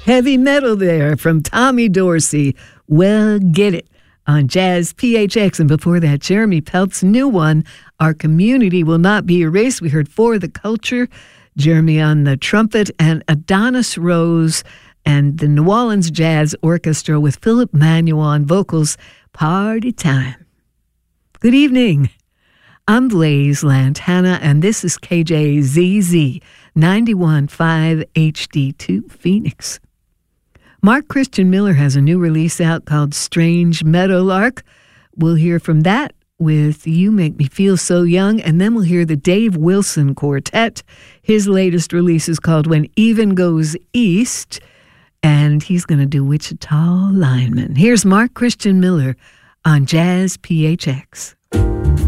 Heavy metal there from Tommy Dorsey. Well, get it on Jazz PHX. And before that, Jeremy Pelt's new one, Our Community Will Not Be Erased. We heard For the Culture, Jeremy on the trumpet, and Adonis Rose and the New Orleans Jazz Orchestra with Philip Manuel on vocals. Party time. Good evening. I'm Blaze Lantana, and this is KJZZ 91.5 HD2 Phoenix. Mark Christian Miller has a new release out called Strange Meadowlark. We'll hear from that with You Make Me Feel So Young, and then we'll hear the Dave Wilson Quartet. His latest release is called When Even Goes East, and he's going to do Wichita Lineman. Here's Mark Christian Miller on Jazz PHX.